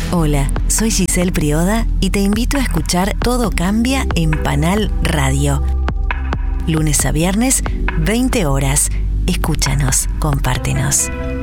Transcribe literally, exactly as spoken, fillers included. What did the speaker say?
Hola, soy Giselle Prioda y te invito a escuchar Todo Cambia en Panal Radio. Lunes a viernes, veinte horas. Escúchanos, compártenos.